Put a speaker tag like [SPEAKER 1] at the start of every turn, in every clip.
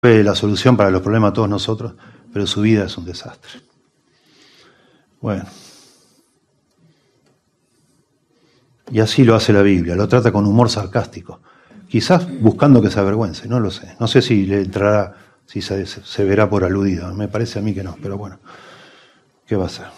[SPEAKER 1] la solución para los problemas de todos nosotros, pero su vida es un desastre. Bueno. Y así lo hace la Biblia, lo trata con humor sarcástico, quizás buscando que se avergüence, no lo sé. No sé si le entrará, si se verá por aludido, me parece a mí que no, pero bueno, ¿qué va a ser?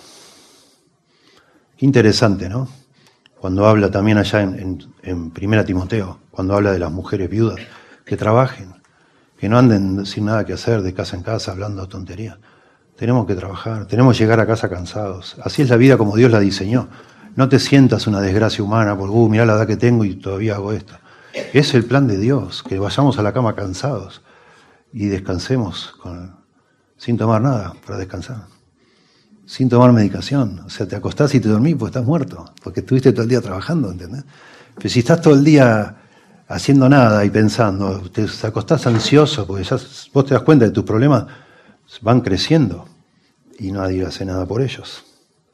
[SPEAKER 1] Qué interesante, ¿no? Cuando habla también allá en 1 Timoteo, cuando habla de las mujeres viudas, que trabajen, que no anden sin nada que hacer, de casa en casa, hablando tonterías. Tenemos que trabajar, tenemos que llegar a casa cansados. Así es la vida como Dios la diseñó. No te sientas una desgracia humana por, mirá la edad que tengo y todavía hago esto. Es el plan de Dios, que vayamos a la cama cansados y descansemos sin tomar nada para descansar. Sin tomar medicación. O sea, te acostás y te dormís porque estás muerto, porque estuviste todo el día trabajando, ¿entendés? Pero si estás todo el día haciendo nada y pensando, te acostás ansioso porque ya vos te das cuenta de que tus problemas van creciendo y nadie hace nada por ellos.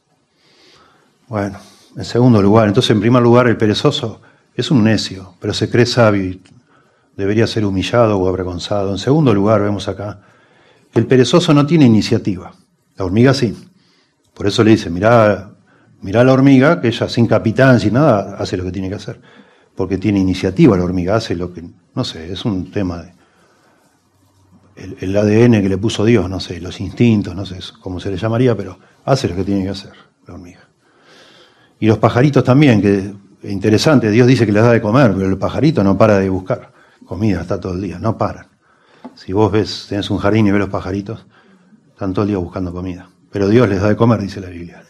[SPEAKER 1] Bueno, en segundo lugar, entonces en primer lugar el perezoso es un necio, pero se cree sabio y debería ser humillado o avergonzado. En segundo lugar vemos acá que el perezoso no tiene iniciativa, la hormiga sí. Por eso le dice, mirá a la hormiga, que ella sin capitán, sin nada, hace lo que tiene que hacer. Porque tiene iniciativa la hormiga, hace lo que, no sé, es un tema de el ADN que le puso Dios, no sé, los instintos, no sé cómo se le llamaría, pero hace lo que tiene que hacer la hormiga. Y los pajaritos también, que es interesante, Dios dice que les da de comer, pero el pajarito no para de buscar comida, está todo el día, no paran. Si vos tenés un jardín y ves los pajaritos, están todo el día buscando comida. Pero Dios les da de comer, dice la Biblia.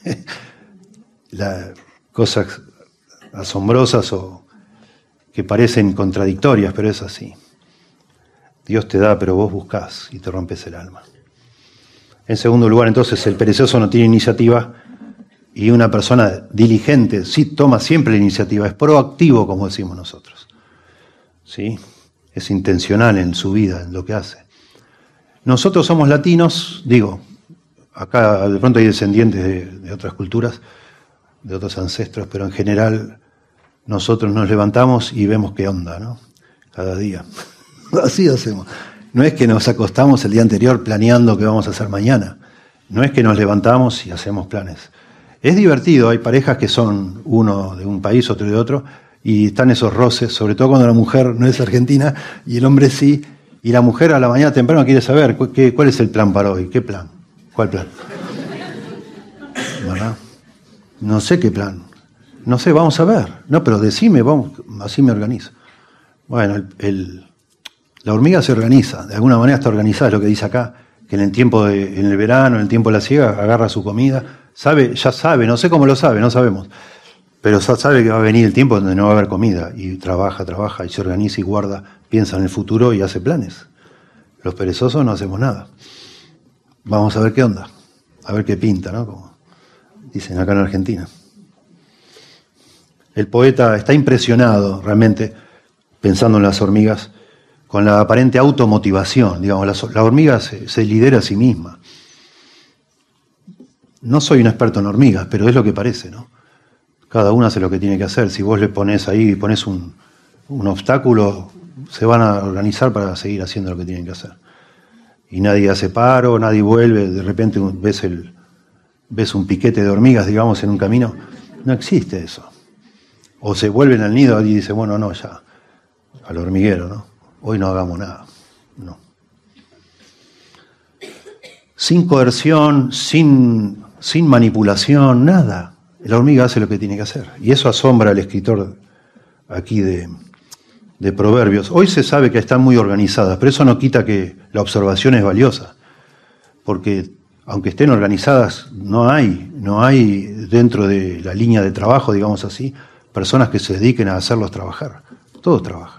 [SPEAKER 1] Las cosas asombrosas o que parecen contradictorias, pero es así. Dios te da, pero vos buscás y te rompes el alma. En segundo lugar, entonces, el perezoso no tiene iniciativa y una persona diligente sí toma siempre la iniciativa, es proactivo, como decimos nosotros. ¿Sí? Es intencional en su vida, en lo que hace. Nosotros somos latinos, digo, acá de pronto hay descendientes de otras culturas, de otros ancestros, pero en general nosotros nos levantamos y vemos qué onda, ¿no? Cada día. Así hacemos. No es que nos acostamos el día anterior planeando qué vamos a hacer mañana. No es que nos levantamos y hacemos planes. Es divertido, hay parejas que son uno de un país, otro de otro, y están esos roces, sobre todo cuando la mujer no es argentina y el hombre sí, y la mujer a la mañana temprano quiere saber cuál es el plan para hoy. ¿Qué plan? ¿Cuál plan? ¿Verdad? No sé qué plan. No sé, vamos a ver. No, pero decime, vamos, así me organizo. Bueno, la hormiga se organiza, de alguna manera está organizada, es lo que dice acá, que en el verano, en el tiempo de la siega, agarra su comida, ya sabe, no sé cómo lo sabe, no sabemos, pero sabe que va a venir el tiempo donde no va a haber comida, y trabaja, y se organiza y guarda, piensa en el futuro y hace planes. Los perezosos no hacemos nada. Vamos a ver qué onda, a ver qué pinta, ¿no? Como dicen acá en Argentina. El poeta está impresionado realmente, pensando en las hormigas, con la aparente automotivación. Digamos, la hormiga se lidera a sí misma. No soy un experto en hormigas, pero es lo que parece, ¿no? Cada una hace lo que tiene que hacer. Si vos le pones ahí, pones un obstáculo, se van a organizar para seguir haciendo lo que tienen que hacer. Y nadie hace paro, nadie vuelve, de repente ves un piquete de hormigas, digamos, en un camino. No existe eso. O se vuelven al nido y dicen, bueno, no, ya, al hormiguero, ¿no? Hoy no hagamos nada. No. Sin coerción, sin manipulación, nada. La hormiga hace lo que tiene que hacer. Y eso asombra al escritor aquí de Proverbios. Hoy se sabe que están muy organizadas, pero eso no quita que la observación es valiosa. Porque aunque estén organizadas, no hay dentro de la línea de trabajo, digamos así, personas que se dediquen a hacerlos trabajar. Todos trabajan.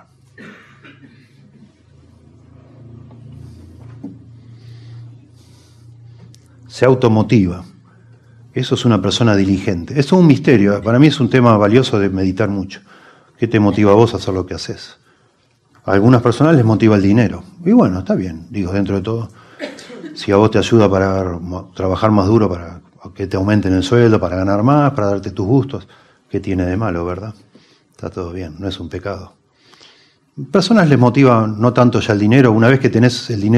[SPEAKER 1] Se automotiva. Eso es una persona diligente. Eso es un misterio. Para mí es un tema valioso de meditar mucho. ¿Qué te motiva a vos a hacer lo que haces? A algunas personas les motiva el dinero. Y bueno, está bien, digo, dentro de todo. Si a vos te ayuda para trabajar más duro, para que te aumenten el sueldo, para ganar más, para darte tus gustos, ¿qué tiene de malo, verdad? Está todo bien, no es un pecado. Personas les motiva no tanto ya el dinero, una vez que tenés el dinero